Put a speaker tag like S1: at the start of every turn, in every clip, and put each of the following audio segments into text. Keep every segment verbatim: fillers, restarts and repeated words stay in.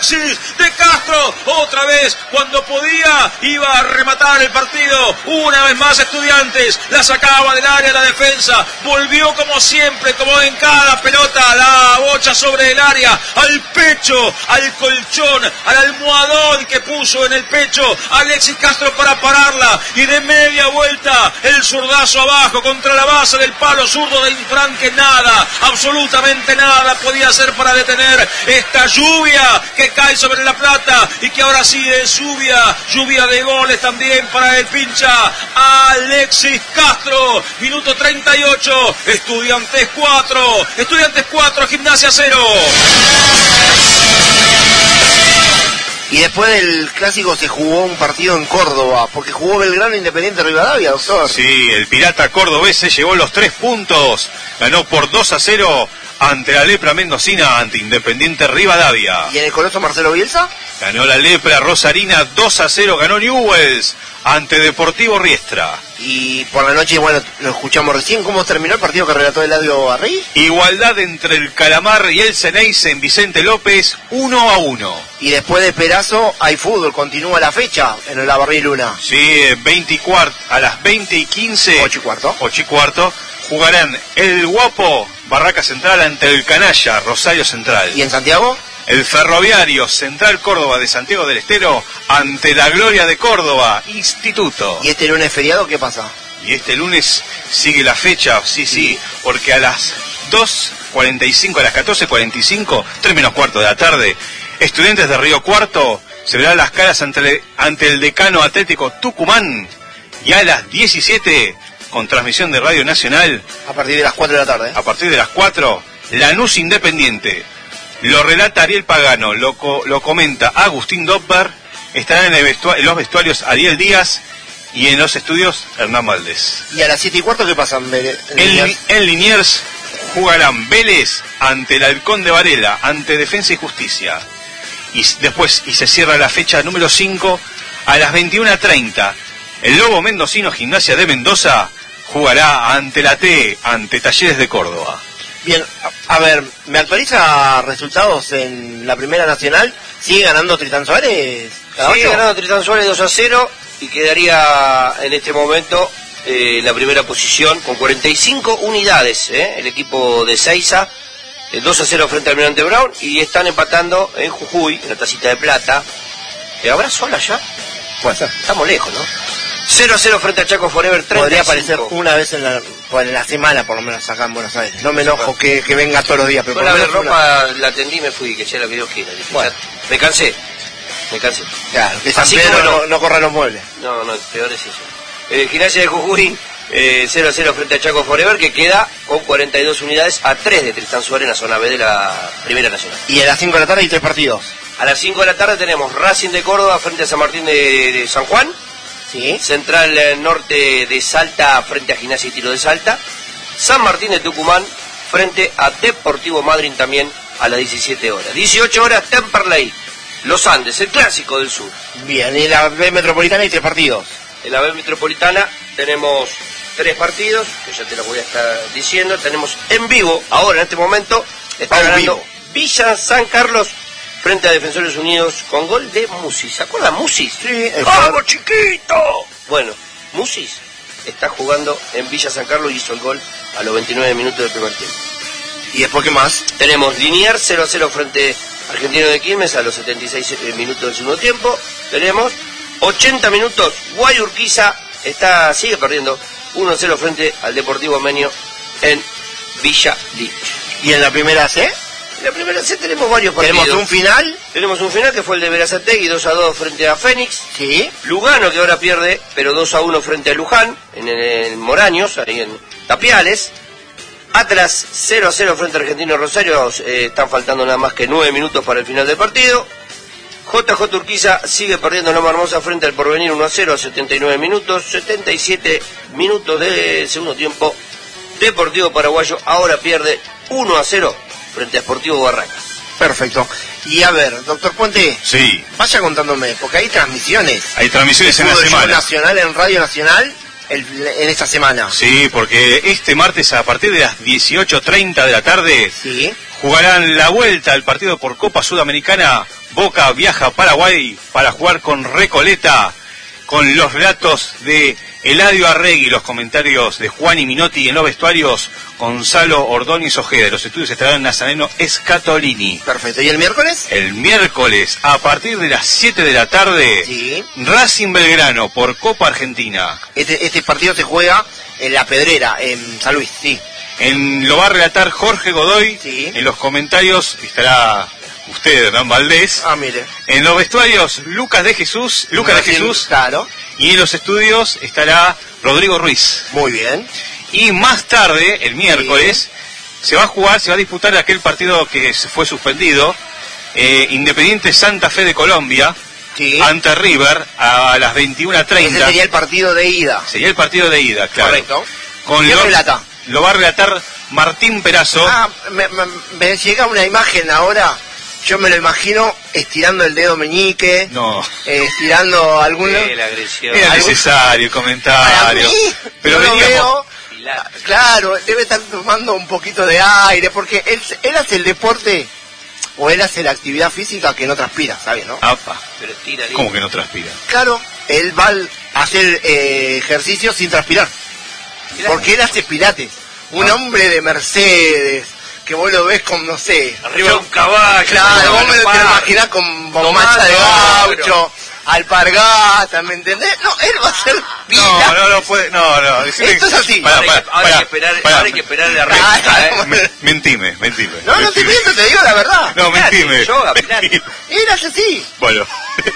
S1: Alexis de Castro, otra vez cuando podía iba a rematar el partido. Una vez más Estudiantes la sacaba del área la defensa, volvió como siempre, como en cada pelota, la bocha sobre el área, al pecho, al colchón, al almohadón que puso en el pecho Alexis Castro para pararla, y de media vuelta el zurdazo abajo contra la base del palo zurdo de Infran, que nada, absolutamente nada podía hacer para detener esta lluvia que cae sobre La Plata, y que ahora sí es lluvia, lluvia de goles también para el pincha Alexis Castro. Minuto treinta y ocho, Estudiantes cuatro, Estudiantes cuatro, Gimnasia cero.
S2: Y después del clásico se jugó un partido en Córdoba, porque jugó Belgrano Independiente Rivadavia, doctor.
S3: Sí, el Pirata cordobés se llevó los tres puntos, ganó por dos a cero ante la Lepra mendocina, ante Independiente Rivadavia.
S2: ¿Y en el Coloso Marcelo Bielsa?
S3: Ganó la Lepra rosarina dos a cero, ganó Newells ante Deportivo Riestra.
S2: Y por la noche, bueno, lo escuchamos recién, ¿cómo terminó el partido que relató Eladio Barrí?
S3: Igualdad entre el Calamar y el Ceneice en Vicente López, uno a uno.
S2: Y después de Perazo hay fútbol, continúa la fecha en el Barrí Luna.
S3: Sí, veinte y cuarto, a las veinte y quince.
S2: ocho y cuarto.
S3: ocho y cuarto, jugarán el Guapo Barraca Central ante el Canalla Rosario Central.
S2: ¿Y en Santiago?
S3: El Ferroviario Central Córdoba de Santiago del Estero ante la Gloria de Córdoba Instituto.
S2: ¿Y este lunes feriado qué pasa?
S3: Y este lunes sigue la fecha, sí, sí, sí, porque a las dos cuarenta y cinco, a las catorce cuarenta y cinco, tres menos cuarto de la tarde, Estudiantes de Río Cuarto se verán las caras ante, ante el Decano Atlético Tucumán, y a las diecisiete, con transmisión de Radio Nacional,
S2: a partir de las cuatro de la tarde,
S3: a partir de las cuatro, Lanús Independiente. Lo relata Ariel Pagano, lo, co lo comenta Agustín Doppler, estarán en, el vestu en los vestuarios Ariel Díaz y en los estudios Hernán Valdés.
S2: ¿Y a las siete y cuarto qué pasa? En,
S3: en, en Liniers jugarán Vélez ante el Halcón de Varela, ante Defensa y Justicia. Y después, y se cierra la fecha número cinco, a las veintiuna treinta, el Lobo Mendocino Gimnasia de Mendoza jugará ante la T, ante Talleres de Córdoba.
S2: Bien, a, a ver, ¿me actualiza resultados en la Primera Nacional? ¿Sigue ganando Tritán Suárez?
S4: Sigue ganando Tritán Suárez dos a cero y quedaría en este momento eh, en la primera posición con cuarenta y cinco unidades, eh, el equipo de Ezeiza, eh, dos a cero frente al Almirante Brown, y están empatando en Jujuy, en la tacita de plata. Eh, ¿Habrá sol allá?
S2: Puede ser.
S4: Estamos lejos, ¿no? cero a cero frente a Chaco Forever, treinta y cinco.
S2: Podría aparecer una vez en la, en la semana, por lo menos acá en Buenos Aires. No me enojo que, que venga todos los días, pero
S4: por
S2: por
S4: la
S2: lo menos
S4: ropa
S2: una...
S4: la atendí y me fui, que ya la video gira. Bueno. Me cansé, me cansé.
S2: Claro, que San
S4: Así
S2: Pedro
S4: no,
S2: no, no corra los muebles.
S4: No, no, peor es eso. Eh, Gimnasia de Jujuy, eh, cero a cero frente a Chaco Forever, que queda con cuarenta y dos unidades a tres de Tristán Suárez en la zona B de la Primera Nacional.
S2: Y a las cinco de la tarde hay tres partidos.
S4: A las cinco de la tarde tenemos Racing de Córdoba frente a San Martín de, de San Juan.
S2: Sí.
S4: Central eh, Norte de Salta frente a Gimnasia y Tiro de Salta. San Martín de Tucumán frente a Deportivo Madryn también a las diecisiete horas. dieciocho horas Temperley, Los Andes, el clásico del sur.
S2: Bien, y en la B Metropolitana hay tres partidos.
S4: En la B Metropolitana tenemos tres partidos, que ya te lo voy a estar diciendo. Tenemos en vivo, ahora en este momento, está
S2: Vamos
S4: ganando
S2: vivo.
S4: Villa San Carlos frente a Defensores Unidos con gol de Musis. ¿Se acuerdan Musis?
S2: Sí.
S4: ¡Vamos, chiquito! Bueno, Musis está jugando en Villa San Carlos y hizo el gol a los veintinueve minutos del primer tiempo.
S2: ¿Y después qué más?
S4: Tenemos Liniers cero a cero frente a Argentino de Quilmes a los setenta y seis minutos del segundo tiempo. Tenemos ochenta minutos, Guayurquiza está, sigue perdiendo uno a cero frente al Deportivo Menio en Villa Libre.
S2: ¿Y en la primera C?
S4: En la primera C tenemos varios partidos.
S2: ¿Tenemos un final?
S4: Tenemos un final que fue el de Berazategui, dos a dos frente a Fénix.
S2: Sí.
S4: Lugano, que ahora pierde, pero dos a uno frente a Luján, en el Moraños, ahí en Tapiales. Atlas cero a cero frente a Argentino Rosario, eh, están faltando nada más que nueve minutos para el final del partido. J J Urquiza sigue perdiendo en Loma Hermosa frente al Porvenir uno a cero a setenta y nueve minutos, setenta y siete minutos de segundo tiempo. Deportivo Paraguayo ahora pierde uno a cero frente a Sportivo Barracas.
S2: Perfecto. Y a ver, doctor Puente,
S3: sí,
S2: vaya contándome, porque hay transmisiones.
S3: Hay transmisiones en la
S2: Fútbol
S3: semana.
S2: Nacional en Radio Nacional el, en esta semana.
S3: Sí, porque este martes a partir de las dieciocho treinta de la tarde
S2: Sí.
S3: jugarán la vuelta al partido por Copa Sudamericana. Boca viaja a Paraguay para jugar con Recoleta, con los relatos de Eladio Arregui, los comentarios de Juan y Minotti en los vestuarios, Gonzalo Ordóñez Ojeda. Los estudios estarán en Nazareno Escatolini.
S2: Perfecto. ¿Y el miércoles?
S3: El miércoles, a partir de las siete de la tarde,
S2: Sí.
S3: Racing Belgrano por Copa Argentina.
S2: Este, este partido se juega en La Pedrera, en San Luis, sí.
S3: En, lo va a relatar Jorge Godoy.
S2: Sí.
S3: En los comentarios estará usted, Hernán Valdés.
S2: Ah, mire.
S3: En los vestuarios, Lucas de Jesús, Lucas de
S2: Racing,
S3: Jesús.
S2: Claro.
S3: Y en los estudios estará Rodrigo Ruiz.
S2: Muy bien.
S3: Y más tarde, el miércoles, sí. se va a jugar, se va a disputar aquel partido que se fue suspendido, eh, Independiente Santa Fe de Colombia,
S2: Sí.
S3: ante River, a las veintiuna treinta.
S2: Ese sería el partido de ida.
S3: Sería el partido de ida, claro.
S2: Correcto.
S3: Con
S2: ¿Quién
S3: lo,
S2: relata?
S3: Lo va a relatar Martín Perazo.
S2: Ah, me, me, me llega una imagen ahora. Yo me lo imagino estirando el dedo meñique,
S3: No.
S2: eh, estirando algún...
S4: Sí, la agresión.
S3: Era
S2: algún-
S3: necesario el
S2: Para
S3: comentario.
S2: mí,
S3: Pero
S2: yo lo
S3: veníamos...
S2: veo,
S4: Pilar.
S2: claro, debe estar tomando un poquito de aire, porque él, él hace el deporte, o él hace la actividad física que no transpira, ¿sabes, no?
S3: Apa,
S4: Pero tira
S3: ¿cómo que no transpira?
S2: Claro, él va a hacer eh, ejercicio sin transpirar, porque él hace pilates. Un
S3: Ah.
S2: hombre de Mercedes, que vos lo ves con, no sé...
S4: Arriba de un caballo.
S2: Claro, vos me lo
S4: Tomando
S2: te imaginás con bombacha
S4: Tomando
S2: de
S4: agro.
S2: gaucho, alpargata, ¿me entendés? No, él va a hacer
S3: No,
S2: pilates.
S3: no, no puede, no, no. Decime-
S2: Esto es así.
S3: Pará,
S4: Ahora hay que-
S3: pará,
S4: ahora hay
S3: pará,
S4: que esperar-
S3: pará.
S4: ahora hay que esperar la
S2: Ah,
S4: recta, ¿eh?
S3: Me- Mentime, mentime.
S2: No, no te
S3: mentime.
S2: miento, te digo la verdad.
S3: No,
S4: Pilates,
S3: mentime.
S4: yoga, pilates.
S3: Mentime.
S2: Eras así.
S3: Bueno,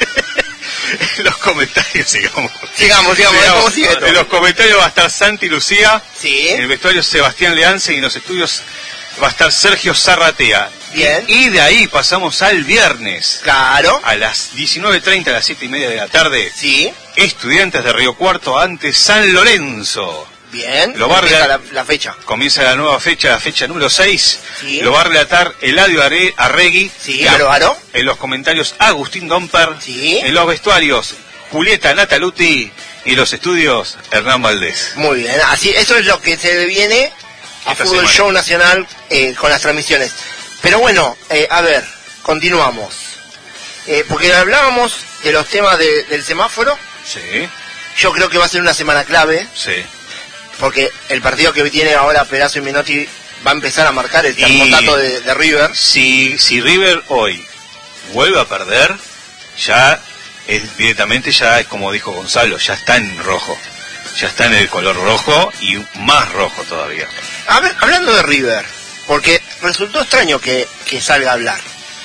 S3: los comentarios, sigamos.
S2: Sigamos, sigamos, ¿cómo sigue esto?
S3: En los comentarios va a estar Santi Lucía,
S2: Sí.
S3: en el vestuario Sebastián Leance y en los estudios va a estar Sergio Zarratea.
S2: Bien.
S3: Y de ahí pasamos al viernes.
S2: Claro.
S3: A las diecinueve treinta, a las siete y media de la tarde,
S2: Sí.
S3: Estudiantes de Río Cuarto ante San Lorenzo.
S2: Bien.
S3: Lo va a
S2: Empieza
S3: regalar-
S2: la, la fecha.
S3: Comienza la nueva fecha, la fecha número seis.
S2: Sí.
S3: Lo va a relatar Eladio Are- Arregui.
S2: Sí,
S3: En
S2: Aro,
S3: los-
S2: Aro.
S3: En los comentarios, Agustín Domper.
S2: Sí.
S3: En los vestuarios, Julieta Nataluti. Y los estudios, Hernán Valdés.
S2: Muy bien. Así, eso es lo que se viene a
S3: Esta
S2: Fútbol
S3: semana.
S2: Show Nacional eh, con las transmisiones. Pero bueno, eh, a ver, continuamos. Eh, porque hablábamos de los temas de- del semáforo.
S3: Sí,
S2: Yo creo que va a ser una semana clave,
S3: sí.
S2: porque el partido que tiene ahora Perazo y Menotti va a empezar a marcar el
S3: Y-
S2: termostato de, de River.
S3: Si, si River hoy vuelve a perder, ya es directamente, ya es como dijo Gonzalo, ya está en rojo. Ya está en el color rojo y más rojo todavía.
S2: A ver, hablando de River, porque resultó extraño que, que salga a hablar,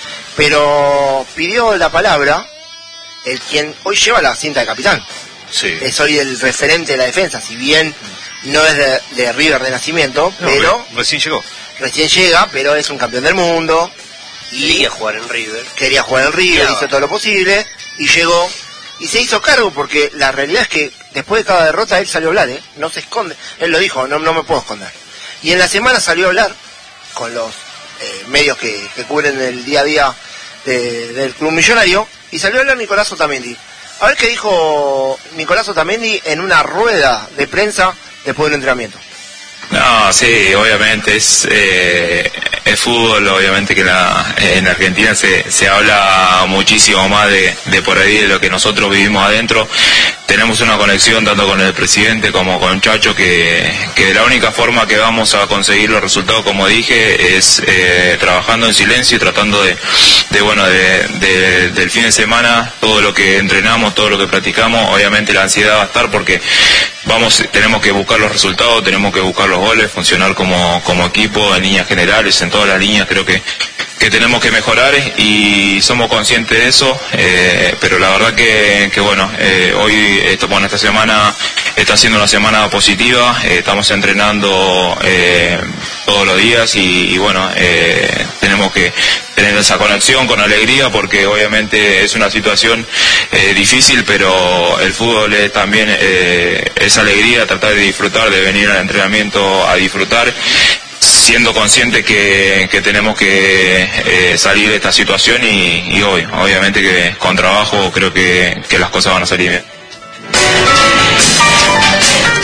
S2: pero pidió la palabra el quien hoy lleva la cinta de capitán.
S3: Sí.
S2: Es hoy el referente de la defensa, si bien no es de, de River de nacimiento,
S3: No,
S2: pero
S3: re- recién llegó.
S2: recién llega, pero es un campeón del mundo y
S4: Quería jugar en River.
S2: quería jugar en River,
S4: Claro.
S2: hizo todo lo posible y llegó y se hizo cargo, porque la realidad es que después de cada derrota él salió a hablar, ¿eh? No se esconde, él lo dijo, no, no me puedo esconder. Y en la semana salió a hablar con los eh, medios que, que cubren el día a día de- del Club Millonario, y salió a hablar Nicolás Otamendi. A ver qué dijo Nicolás Otamendi en una rueda de prensa después del entrenamiento.
S5: No, sí, obviamente es eh, el fútbol, obviamente que la, en Argentina se, se habla muchísimo más de, de por ahí de lo que nosotros vivimos adentro. Tenemos una conexión tanto con el presidente como con Chacho, que, que de la única forma que vamos a conseguir los resultados, como dije, es eh, trabajando en silencio y tratando de, de bueno, de, de- del fin de semana, todo lo que entrenamos, todo lo que practicamos, obviamente la ansiedad va a estar porque vamos, tenemos que buscar los resultados, tenemos que buscar los goles, funcionar como, como equipo en líneas generales, en todas las líneas creo que, que tenemos que mejorar y somos conscientes de eso, eh, pero la verdad que, que bueno, eh, hoy, esto, bueno, esta semana está siendo una semana positiva, eh, estamos entrenando eh, todos los días y, y bueno, eh, tenemos que tener esa conexión con alegría porque obviamente es una situación eh, difícil, pero el fútbol es también eh, esa alegría, tratar de disfrutar, de venir al entrenamiento a disfrutar, siendo consciente que, que tenemos que eh, salir de esta situación y, y hoy, obviamente que con trabajo creo que, que las cosas van a salir bien.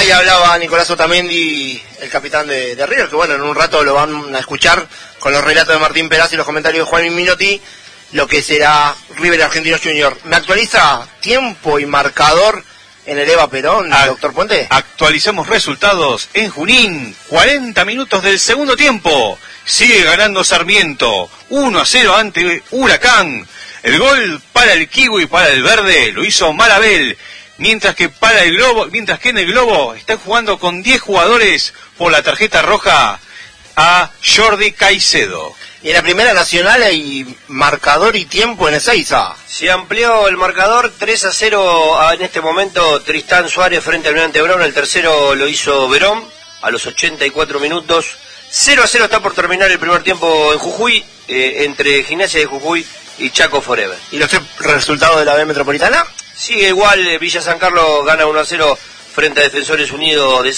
S2: Ahí hablaba Nicolás Otamendi, el capitán de, de River, que bueno, en un rato lo van a escuchar con los relatos de Martín Peraz y los comentarios de Juan Minotti, lo que será River Argentinos Junior. ¿Me actualiza tiempo y marcador en el Eva Perón,
S3: A-
S2: doctor Puente?
S3: Actualizamos resultados en Junín, cuarenta minutos del segundo tiempo. Sigue ganando Sarmiento, uno a cero ante Huracán. El gol para el Kiwi y para el Verde lo hizo Marabel. Mientras que para el Globo, mientras que en el Globo están jugando con diez jugadores por la tarjeta roja a Jordi Caicedo.
S2: Y en la Primera Nacional hay marcador y tiempo en Ezeiza.
S4: Se amplió el marcador, tres a cero en este momento Tristán Suárez frente al Almirante Brown. El tercero lo hizo Verón a los ochenta y cuatro minutos. cero a cero está por terminar el primer tiempo en Jujuy, eh, entre Gimnasia de Jujuy y Chaco Forever.
S2: ¿Y los tres resultados de la B Metropolitana?
S4: Sigue igual, eh, Villa San Carlos gana uno a cero frente a Defensores Unidos de